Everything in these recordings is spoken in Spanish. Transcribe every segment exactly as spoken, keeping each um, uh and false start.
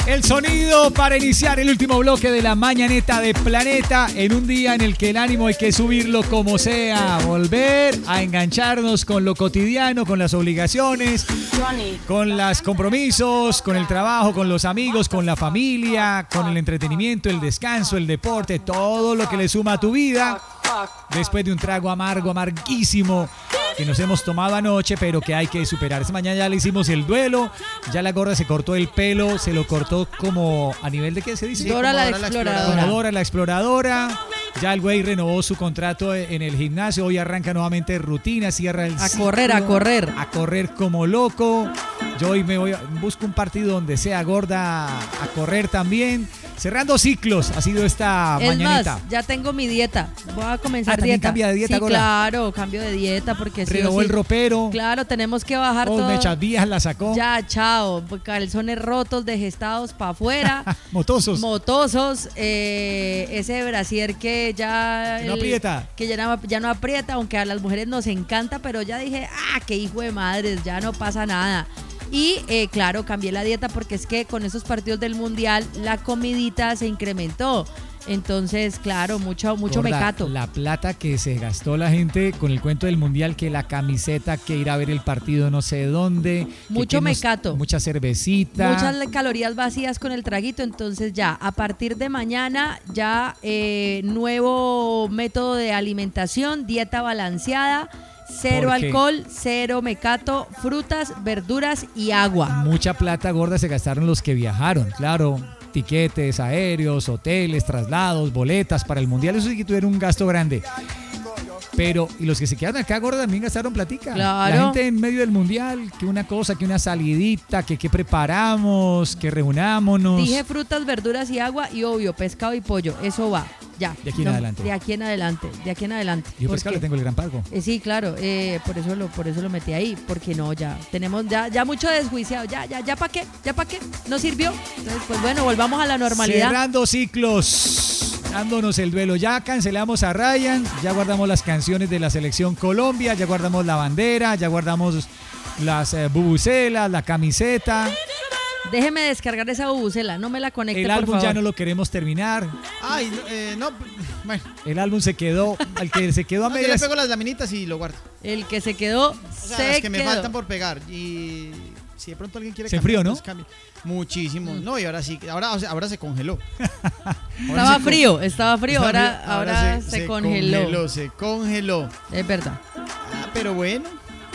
El sonido para iniciar el último bloque de la mañaneta de Planeta en un día en el que el ánimo hay que subirlo como sea, volver a engancharnos con lo cotidiano, con las obligaciones, con los compromisos, con el trabajo, con los amigos, con la familia, con el entretenimiento, el descanso, el deporte, todo lo que le suma a tu vida después de un trago amargo, amarguísimo que nos hemos tomado anoche, pero que hay que superar. Esta mañana ya le hicimos el duelo, ya la gorda se cortó el pelo, se lo cortó como a nivel de ¿qué se dice? Dora la Dora exploradora. Como Dora la exploradora. Ya el güey renovó su contrato en el gimnasio, hoy arranca nuevamente rutina, cierra el A ciclo, correr, a correr. A correr como loco. Yo hoy me voy a, busco un partido donde sea gorda a correr también. Cerrando ciclos ha sido esta Es mañanita. más, ya tengo mi dieta. Voy a comenzar Ah, ¿también dieta. cambia de dieta, sí, gorda? claro, cambio de dieta porque sí o Renovó sí. el ropero. Claro, tenemos que bajar Dos todo. mechas viejas la sacó. Ya, chao. Calzones rotos, degestados para afuera. Motosos. Motosos. Eh, ese brasier que ya... Que no el- aprieta. Que ya no, ya no aprieta, aunque a las mujeres nos encanta, pero ya dije, ah, qué hijo de madres, ya no pasa nada. Y eh, claro, cambié la dieta porque es que con esos partidos del Mundial la comidita se incrementó. Entonces, claro, mucho, mucho Gorda, mecato. La plata que se gastó la gente con el cuento del mundial, que la camiseta, que ir a ver el partido no sé dónde. que Mucho que nos- mecato. Mucha cervecita. Muchas calorías vacías con el traguito, entonces ya, a partir de mañana, ya eh, nuevo método de alimentación, dieta balanceada, cero ¿Por qué? alcohol, cero mecato, frutas, verduras y agua. Mucha plata gorda se gastaron los que viajaron, claro. Tiquetes aéreos, hoteles, traslados, boletas para el mundial. Eso sí que tuvieron un gasto grande. Pero, y los que se quedaron acá, gorda, también gastaron platica. Claro. La gente en medio del mundial, que una cosa, que una salidita, que qué preparamos, que reunámonos. Dije frutas, verduras y agua y obvio, pescado y pollo, eso va, ya. De aquí en adelante. De aquí en adelante, de aquí en adelante. Yo pescado Porque- le tengo el gran pago. Eh, sí, claro, eh, por eso lo por eso lo metí ahí, porque no, ya tenemos ya ya mucho desjuiciado, ya ya ya para qué, ya para qué, no sirvió. Entonces, pues bueno, volvamos a la normalidad. Cerrando ciclos, dándonos el duelo. Ya cancelamos a Ryan, ya guardamos las canciones de la selección Colombia, ya guardamos la bandera, ya guardamos las eh, bubucelas, la camiseta. Déjeme descargar esa bubucela, no me la conecte, El por álbum favor. ya no lo queremos terminar. Ay, no, eh, no, bueno, El álbum se quedó, al que se quedó a no, yo le medias. pego las laminitas y lo guardo. El que se quedó O sea, se las que me quedó. faltan por pegar. Y si de pronto alguien quiere Se cambiar, enfrió, ¿no? pues cambie. Muchísimo. No, y ahora sí, ahora, o sea, ahora se congeló. Ahora Estaba se frío, estaba frío, Está ahora frío, ahora, se, congeló. Se congeló. Es verdad. Ah, pero bueno.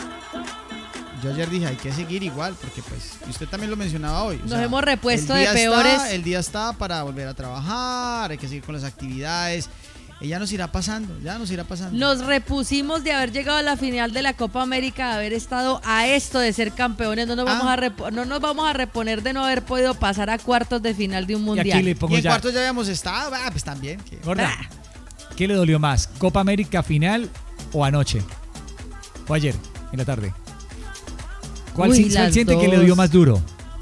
Yo ayer dije, hay que seguir igual, porque pues, y usted también lo mencionaba hoy. o Nos sea, hemos repuesto el de día peores. Está, el día está para volver a trabajar, hay que seguir con las actividades. Y ya nos irá pasando, ya nos irá pasando. Nos repusimos de haber llegado a la final de la Copa América, de haber estado a esto de ser campeones. No nos, vamos, Ah. a repo- no nos vamos a reponer de no haber podido pasar a cuartos de final de un Y mundial. aquí le Y pongo en ya. cuartos ya habíamos estado, ah, pues también. que- Gorda, Ah. ¿qué le dolió más? ¿Copa América final o anoche? ¿O ayer, en la tarde? ¿Cuál Uy, sí- cuál las siente que le dos. dio más duro?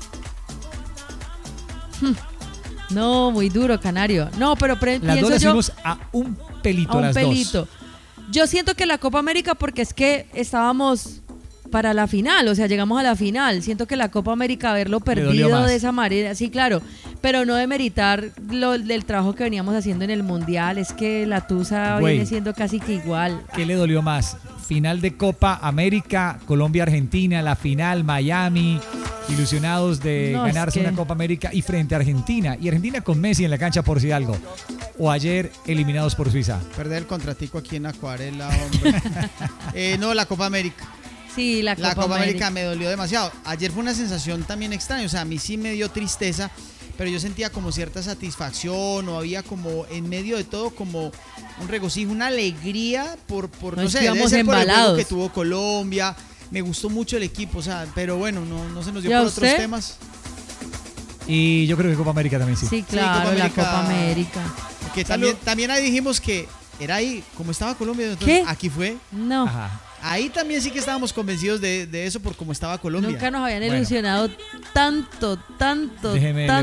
No, muy duro, Canario. No, pero pre- Las dos pienso las yo fuimos a un pelito, a un las pelito. dos. Yo siento que la Copa América, porque es que estábamos para la final, o sea, llegamos a la final. Siento que la Copa América, haberlo dolió perdido más. de esa manera, sí, claro, pero no de meritar lo del trabajo que veníamos haciendo en el mundial. Es que la Tusa Güey. viene siendo casi que igual. ¿Qué le dolió más? Final de Copa América, Colombia-Argentina, la final, Miami, ilusionados de No, es ganarse que- una Copa América y frente a Argentina. Y Argentina con Messi en la cancha por si algo. O ayer eliminados por Suiza. Perder el contratico aquí en Acuarela, hombre. Eh, no, la Copa América. Sí, la Copa, La Copa América. América me dolió demasiado. Ayer fue una sensación también extraña, o sea, a mí sí me dio tristeza, pero yo sentía como cierta satisfacción, o había como en medio de todo como un regocijo, una alegría por, por No, no es sé, que debe íbamos ser por el juego embalados. que tuvo Colombia. Me gustó mucho el equipo, o sea, pero bueno, no, no se nos dio ¿Y a por otros usted? temas. Y yo creo que Copa América también sí. Sí, claro, Copa la América. Copa América. Que Salud. también, también ahí dijimos que era ahí, como estaba Colombia, entonces ¿Qué? aquí fue. No, Ajá. Ahí también sí que estábamos convencidos de, de eso por cómo estaba Colombia. nunca nos habían Bueno. ilusionado tanto, tanto, Déjeme, le tanto